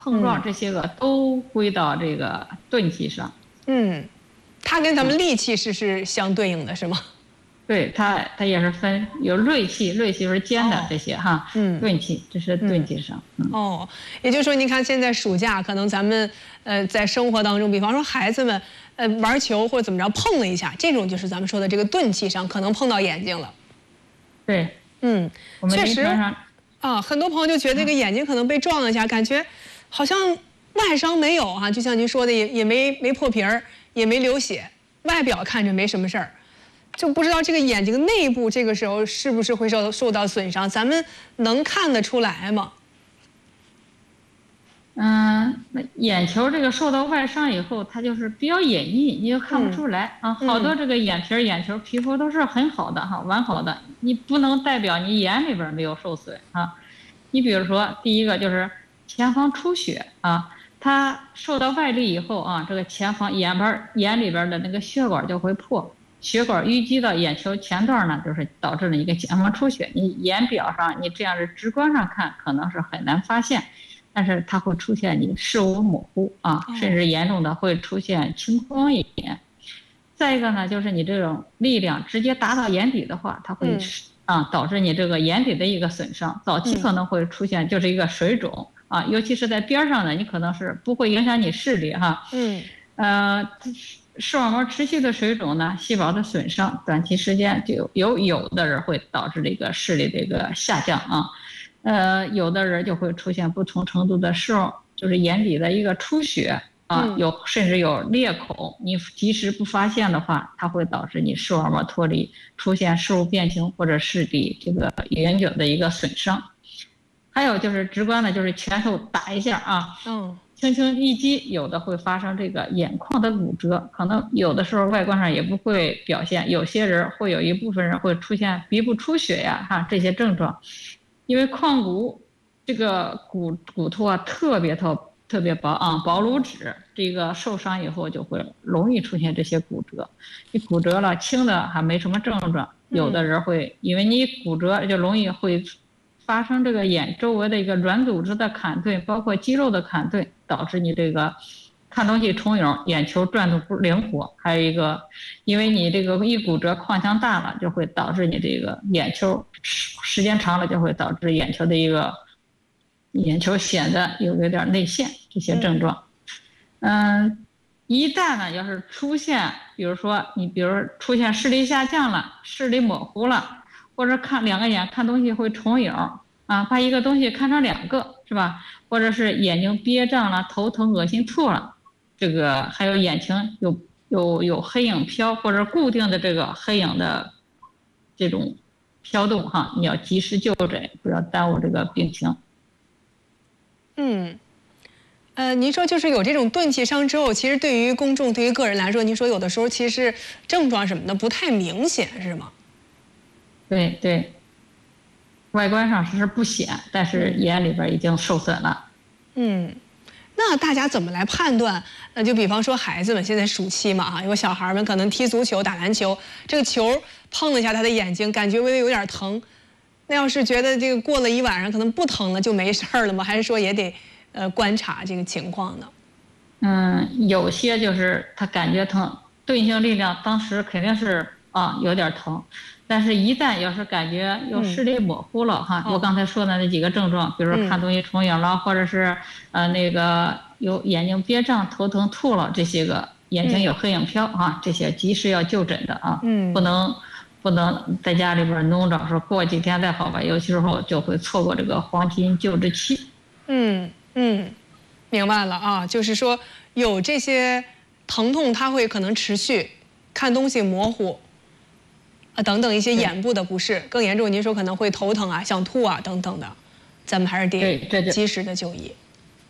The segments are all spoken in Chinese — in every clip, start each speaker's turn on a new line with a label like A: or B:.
A: 碰撞这些个都归到这个钝器上。
B: 它跟咱们利器是相对应的，是吗？
A: 对，它也是分有锐器，锐器是尖的这些哈，钝器这是钝器上。
B: 也就是说，您看现在暑假可能咱们在生活当中，比方说孩子们玩球或者怎么着碰了一下，这种就是咱们说的这个钝器上可能碰到眼睛了。
A: 对，
B: 确实很多朋友就觉得这个眼睛可能被撞了一下，感觉好像外伤没有啊，就像您说的也没破皮儿，也没流血，外表看着没什么事儿。就不知道这个眼睛内部这个时候是不是会受到损伤，咱们能看得出来吗？
A: 那眼球这个受到外伤以后，它就是比较隐匿，你就看不出来啊。好多这个眼皮、眼球皮肤都是很好的哈，完好的，你不能代表你眼里边没有受损啊。你比如说，第一个就是前方出血啊，它受到外力以后啊，这个前方眼里边的那个血管就会破。血管淤积到眼球前段呢，就是导致了一个前方出血。你眼表上，你这样是直观上看，可能是很难发现，但是它会出现你视物模糊啊，甚至严重的会出现青光眼。再一个呢，就是你这种力量直接打到眼底的话，它会导致你这个眼底的一个损伤。早期可能会出现就是一个水肿啊，尤其是在边上呢，你可能是不会影响你视力哈。视网膜持续的水肿呢，细胞的损伤，短期时间就有的人会导致这个视力的一个下降啊，有的人就会出现不同程度的就是眼底的一个出血啊，甚至有裂口，你及时不发现的话，它会导致你视网膜脱离，出现视物变形或者视力这个永久的一个损伤。还有就是直观的，就是拳头打一下啊，轻轻一击，有的会发生这个眼眶的骨折，可能有的时候外观上也不会表现，有些人会有一部分人会出现鼻部出血呀这些症状，因为眶骨这个骨头啊特别薄啊，薄如纸，这个受伤以后就会容易出现这些骨折。你骨折了，轻的还没什么症状，有的人会因为你骨折就容易会发生这个眼周围的一个软组织的砍顿，包括肌肉的砍顿，导致你这个看东西重影，眼球转动不灵活。还有一个，因为你这个一骨折框腔大了，就会导致你这个眼球时间长了就会导致眼球的一个眼球显得有点内陷这些症状。一旦呢要是出现，比如说出现视力下降了，视力模糊了。或者两个眼看东西会重影啊，把一个东西看成两个，是吧？或者是眼睛憋胀了、头疼、恶心、吐了，这个还有眼前有黑影飘或者固定的这个黑影的这种飘动哈，你要及时就诊，不要耽误这个病情。
B: 您说就是有这种钝器伤之后，其实对于公众、对于个人来说，您说有的时候其实症状什么的不太明显，是吗？
A: 对，外观上是不显，但是眼里边已经受损了。
B: 那大家怎么来判断？就比方说孩子们现在暑期嘛有小孩们可能踢足球、打篮球，这个球碰了一下他的眼睛，感觉微微有点疼。那要是觉得这个过了一晚上可能不疼了就没事儿了吗？还是说也得观察这个情况呢？
A: 有些就是他感觉疼，钝性力量当时肯定是有点疼。但是，一旦要是感觉有视力模糊了哈，我刚才说的那几个症状，比如说看东西重影了，或者是那个有眼睛憋胀、头疼、吐了，这些个眼睛有黑影飘这些及时要就诊的不能在家里边弄着说过几天再好吧，有时候就会错过这个黄金救治期。
B: 明白了就是说有这些疼痛，它会可能持续，看东西模糊。等等一些眼部的不适，更严重您说可能会头疼想吐等等的，咱们还是得及时的就医。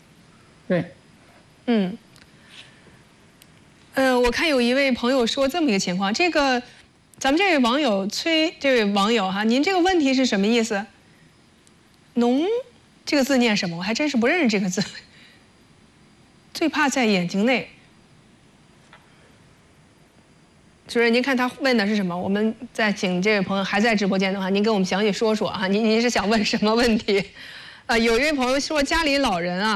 B: 我看有一位朋友说这么一个情况，咱们这位网友您这个问题是什么意思？脓这个字念什么？我还真是不认识这个字。最怕在眼睛内。主任，您看他问的是什么？我们再请这位朋友还在直播间的话，您跟我们详细说说您是想问什么问题？有一位朋友说家里老人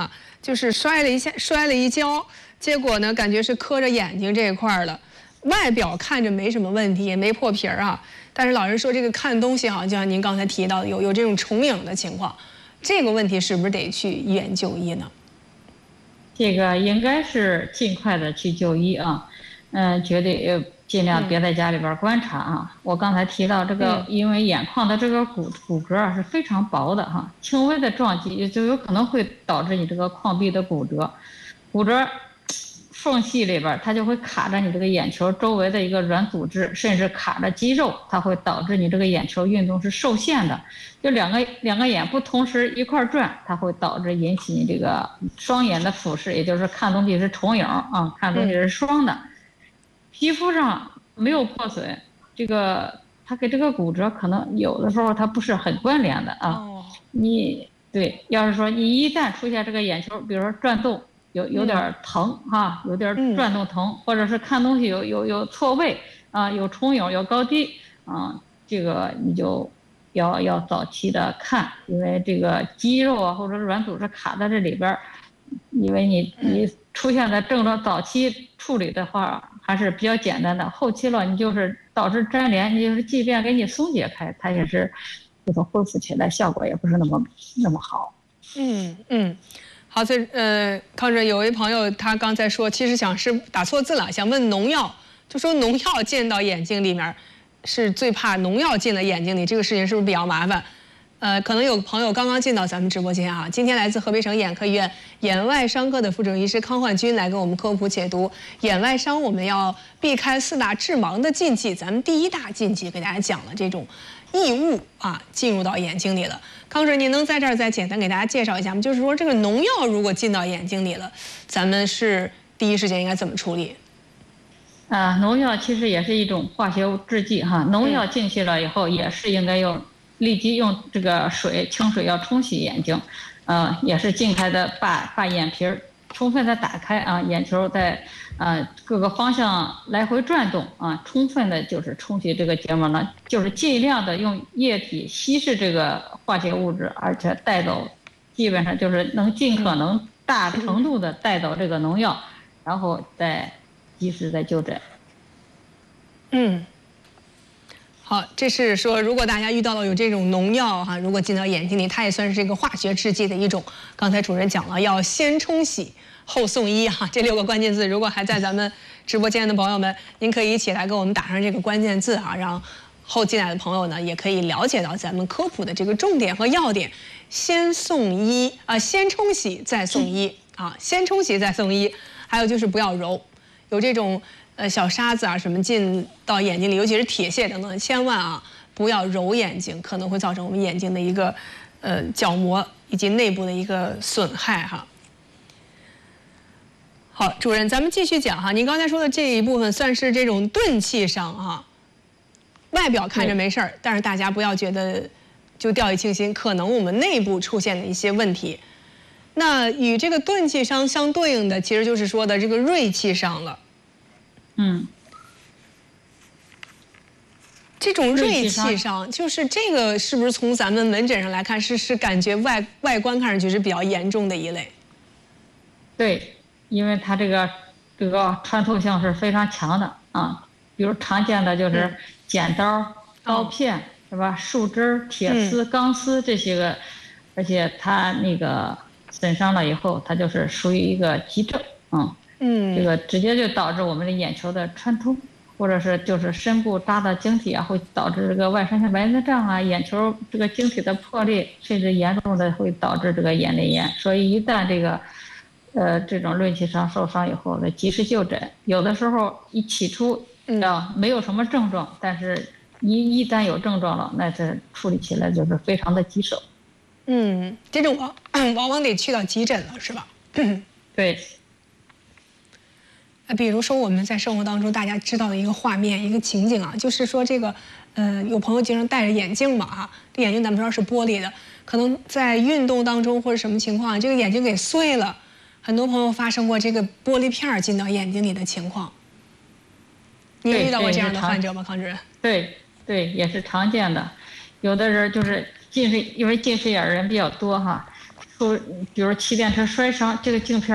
B: 就是摔了一跤，结果呢，感觉是磕着眼睛这一块了。外表看着没什么问题，也没破皮儿啊。但是老人说这个看东西就像您刚才提到的，有这种重影的情况，这个问题是不是得去医院就医呢？
A: 这个应该是尽快的去就医啊，绝对尽量别在家里边观察啊。我刚才提到这个，因为眼眶的这个骨骼是非常薄的哈，轻微的撞击就有可能会导致你这个眶壁的骨折，骨折缝隙里边它就会卡着你这个眼球周围的一个软组织，甚至卡着肌肉，它会导致你这个眼球运动是受限的。就两个眼不同时一块转，它会导致引起你这个双眼的俯视，也就是看东西是重影啊，看东西是双的。皮肤上没有破损，这个它跟这个骨折可能有的时候它不是很关联的啊。要是说你一旦出现这个眼球，比如说转动。有点疼哈，有点转动疼，或者是看东西有错位啊，有重影有高低啊，这个你就要早期的看，因为这个肌肉啊或者软组织卡在这里边，因为你出现的症状早期处理的话还是比较简单的，后期了你就是导致粘连，你就是即便给你松解开，它也是就是恢复起来效果也不是那么好。
B: 好，康主任，有位朋友他刚才说，其实是打错字了，想问农药，就说农药进到眼睛里面，是最怕农药进了眼睛里，这个事情是不是比较麻烦？可能有朋友刚刚进到咱们直播间啊，今天来自河北省眼科医院眼外伤科的副主任医师康焕军来给我们科普解读眼外伤，我们要避开4大致盲的禁忌，咱们第1大禁忌给大家讲了这种异物进入到眼睛里了。康主任，您能在这儿再简单给大家介绍一下吗？就是说，这个农药如果进到眼睛里了，咱们是第一时间应该怎么处理？
A: 农药其实也是一种化学制剂哈，农药进去了以后，也是应该立即用这个清水要冲洗眼睛，也是尽快的把眼皮儿充分的打开啊，眼球在各个方向来回转动啊，充分的就是冲洗这个结膜呢，就是尽量的用液体稀释这个化学物质，而且带走，基本上就是能尽可能大程度的带走这个农药，然后再及时的就诊。
B: 好，这是说如果大家遇到了有这种农药如果进到眼睛里，它也算是这个化学制剂的一种。刚才主任讲了，要先冲洗后送医这6个关键字，如果还在咱们直播间的朋友们，您可以一起来给我们打上这个关键字让后进来的朋友呢也可以了解到咱们科普的这个重点和要点。先送医先冲洗再送医先冲洗再送医。还有就是不要揉，有这种小沙子什么进到眼睛里，尤其是铁屑等等，千万不要揉眼睛，可能会造成我们眼睛的一个角膜以及内部的一个损害好，主任，咱们继续讲您刚才说的这一部分算是这种钝器伤外表看着没事儿，但是大家不要觉得就掉以轻心，可能我们内部出现了一些问题。那与这个钝器伤相对应的，其实就是说的这个锐器伤了。这种锐器伤，就是这个是不是从咱们门诊上来看，是感觉外观看上去是比较严重的一类？
A: 对，因为它这个穿透性是非常强的比如常见的就是剪刀、刀片是吧？树枝、铁丝、钢丝这些个，而且它那个损伤了以后，它就是属于一个急症这个直接就导致我们的眼球的穿通，或者是就是深部扎到晶体会导致这个外伤性白内障眼球这个晶体的破裂，甚至严重的会导致这个眼内炎。所以一旦这个这种锐器伤受伤以后呢，及时就诊。有的时候一起初没有什么症状，但是一旦有症状了，那这处理起来就是非常的棘手。
B: 这种往往得去到急诊了，是吧？
A: 对。
B: 比如说我们在生活当中大家知道的一个画面、一个情景就是说这个有朋友经常戴着眼镜嘛这眼镜咱们知道是玻璃的，可能在运动当中或者什么情况，这个眼睛给碎了。很多朋友发生过这个玻璃片进到眼睛里的情况。您遇到过这样的患者吗，康主任？
A: 对，也是常见的。有的人就是因为近视眼人比较多出，比如骑电车摔伤，这个镜片